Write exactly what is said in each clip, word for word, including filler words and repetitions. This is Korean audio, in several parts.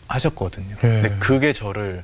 하셨거든요. 예. 근데 그게 저를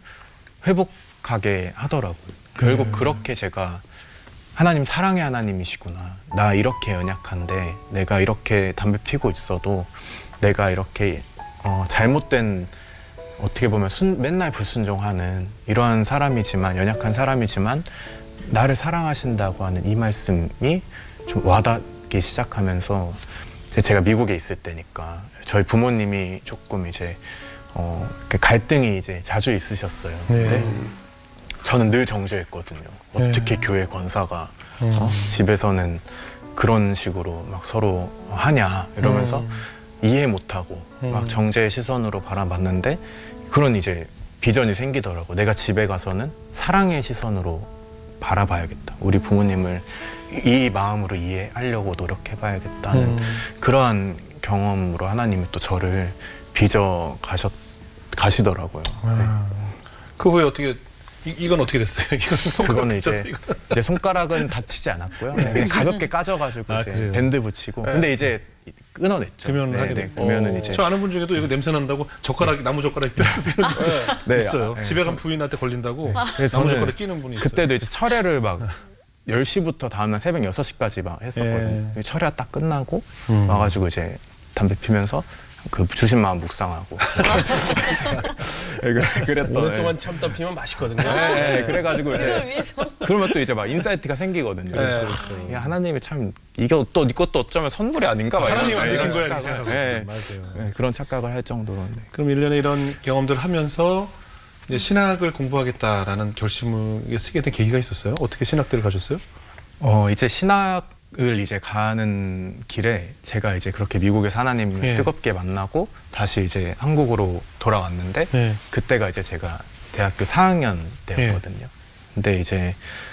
회복하게 하더라고요. 결국 예. 그렇게 제가 하나님 사랑의 하나님이시구나. 나 이렇게 연약한데 내가 이렇게 담배 피고 있어도 내가 이렇게 어, 잘못된 어떻게 보면 순, 맨날 불순종하는 이러한 사람이지만 연약한 사람이지만 나를 사랑하신다고 하는 이 말씀이 좀 와닿기 시작하면서 제가 미국에 있을 때니까 저희 부모님이 조금 이제 어, 갈등이 이제 자주 있으셨어요. 근데 네. 저는 늘 정죄했거든요. 어떻게 네. 교회 권사가 음. 어? 집에서는 그런 식으로 막 서로 하냐 이러면서 음. 이해 못하고 음. 막 정죄의 시선으로 바라봤는데 그런 이제 비전이 생기더라고. 내가 집에 가서는 사랑의 시선으로 바라봐야겠다. 우리 부모님을 이 마음으로 이해하려고 노력해봐야겠다는 음. 그러한 경험으로 하나님이 또 저를 빚어 가셨, 가시더라고요. 네. 아. 그 후에 어떻게 이, 이건 어떻게 됐어요? 이건 손가락 그거는 이제, 다쳤어요, 이거. 이제 손가락은 다치지 않았고요. 그냥 가볍게 까져가지고 아, 이제 그래요? 밴드 붙이고. 네. 근데 이제 끊어냈죠. 금연을 하게 네, 됐고. 금연은 이제 저 아는 분 중에도 이거 냄새 난다고 젓가락 나무 젓가락 뼈 삐는 네, 있어요. 아, 네, 집에 저- 간 부인한테 걸린다고 그래서 나무 저는 젓가락 끼는 분이 있어요. 그때도 이제 철회를 막 열 시부터 다음날 새벽 여섯 시까지 막 했었거든요. 철회 딱 끝나고 음. 와가지고 이제 담배 피면서 그 주신 마음 묵상하고 네, 그래- 그랬던 오랫동안 예. 참다 피면 맛있거든요. 네, 네, 그래가지고 이걸 이제 위해서. 그러면 또 이제 막 인사이트가 생기거든요. 그렇죠, 아, 그렇죠. 야, 하나님이 참 이게 또 이것도 어쩌면 선물이 아닌가 막 하나님 이런 아니신 이런 거야, 착각을, 이 네, 맞아요. 네, 그런 착각을 할 정도로. 네. 그럼 일 년에 이런 경험들을 하면서 이제 신학을 공부하겠다라는 결심을 쓰게 된 계기가 있었어요? 어떻게 신학대를 가셨어요? 어 이제 신학을 이제 가는 길에 제가 이제 그렇게 미국에서 하나님을 예. 뜨겁게 만나고 다시 이제 한국으로 돌아왔는데 네. 그때가 이제 제가 대학교 사 학년 때였거든요. 근데 이제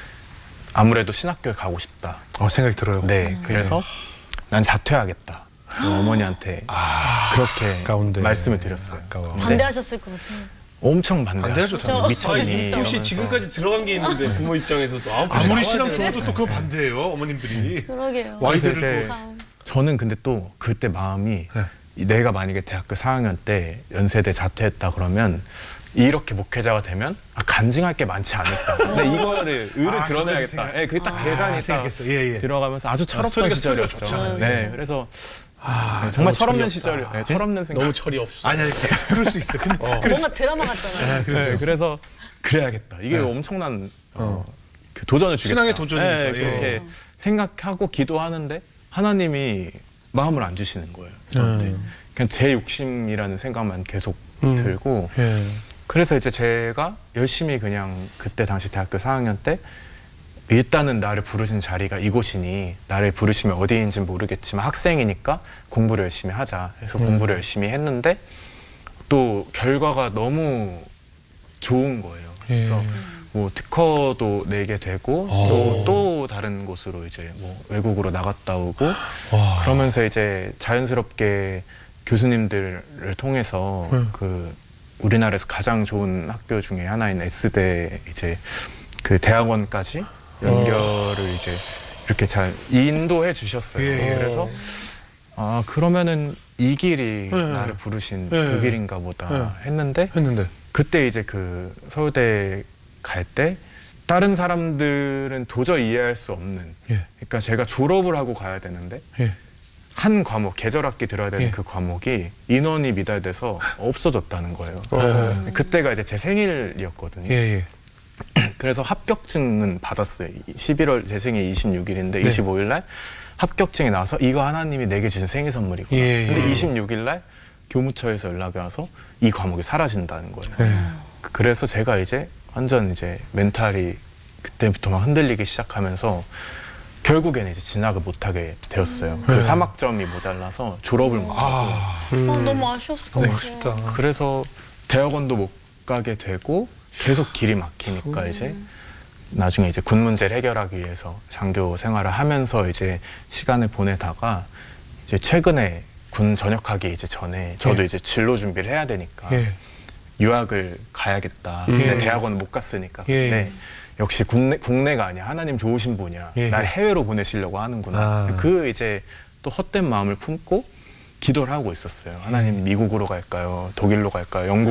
아무래도 신학교에 가고 싶다. 어, 생각이 들어요. 네, 그래서 난 자퇴하겠다. 어머니한테 그렇게 가운데 말씀을 드렸어요. 아까워. 근데 반대하셨을 것 같아요. 엄청 반대하죠, 반대하셨죠. 저는. 미쳤니? 아니, 혹시 이러면서. 지금까지 들어간 게 있는데 부모 입장에서도 아, 아무리 나와야 신앙 되는데. 좋아도 또 그거 반대해요, 어머님들이. 그러게요. 그래서 와이드를 이제 참. 저는 근데 또 그때 마음이 네. 내가 만약에 대학교 사 학년 때 연세대 자퇴했다 그러면 이렇게 목회자가 되면 아, 간증할 게 많지 않을까. 근데 이거를 의를 아, 드러내야겠다. 생각- 예, 그게 딱 계산이 딱 생각했어. 예, 예. 들어가면서 아주 철없던 스토리가 스토리가 시절이었죠. 좋잖아요. 네, 그래서 아, 네, 정말 너무 철없는 철이 시절, 없다. 네, 철없는 생각. 너무 철이 없어. 아니, 아니, 그럴 수 있어. 근데 어. 그럴 수- 뭔가 드라마 같잖아요. 네, 그래서 네, 그래서 그래야겠다. 이게 네. 엄청난 어, 그 도전을 주겠다. 신앙의 도전이니까, 네, 예. 그렇게 생각하고 기도하는데 하나님이 마음을 안 주시는 거예요. 저한테. 음. 그냥 제 욕심이라는 생각만 계속 음. 들고 예. 그래서 이제 제가 열심히 그냥 그때 당시 대학교 사 학년 때 일단은 나를 부르신 자리가 이곳이니 나를 부르시면 어디인지 모르겠지만 학생이니까 공부를 열심히 하자 해서 음. 공부를 열심히 했는데 또 결과가 너무 좋은 거예요. 그래서 예. 뭐 특허도 내게 되고 오. 또, 또 다른 곳으로 이제 뭐 외국으로 나갔다 오고 와. 그러면서 이제 자연스럽게 교수님들을 통해서 음. 그 우리나라에서 가장 좋은 학교 중에 하나인 S대 이제 그 대학원까지 연결을 이제 이렇게 잘 인도해 주셨어요. 예. 그래서 아 그러면은 이 길이 예. 나를 부르신 예. 그 길인가 보다 했는데 했는데. 그때 이제 그 서울대 갈 때 다른 사람들은 도저히 이해할 수 없는 예. 그러니까 제가 졸업을 하고 가야 되는데 예. 한 과목 계절 학기 들어야 되는 예. 그 과목이 인원이 미달돼서 없어졌다는 거예요. 어. 그때가 이제 제 생일이었거든요. 예, 예. 그래서 합격증은 받았어요. 십일월 제 생일 이십육 일인데 네. 이십오 일 날 합격증이 나와서 이거 하나님이 내게 주신 생일 선물이구나. 예, 예. 근데 이십육 일 날 교무처에서 연락이 와서 이 과목이 사라진다는 거예요. 예. 그래서 제가 이제 완전 이제 멘탈이 그때부터 막 흔들리기 시작하면서 결국에는 이제 진학을 못하게 되었어요. 네. 그 삼 학점이 모자라서 졸업을 못 하고 아, 어, 너무 아쉬웠을 것 너무 같아요. 아쉽다. 그래서 대학원도 못 가게 되고 계속 길이 막히니까 이제 나중에 이제 군 문제를 해결하기 위해서 장교 생활을 하면서 이제 시간을 보내다가 이제 최근에 군 전역하기 이제 전에 저도 예. 이제 진로 준비를 해야 되니까 예. 유학을 가야겠다. 예. 근데 대학원 못 갔으니까. 예. 근데 역시 국내, 국내가 아니야. 하나님 좋으신 분이야. 예. 날 해외로 보내시려고 하는구나. 아. 그 이제 또 헛된 마음을 품고 기도를 하고 있었어요. 하나님 미국으로 갈까요? 독일로 갈까요? 영국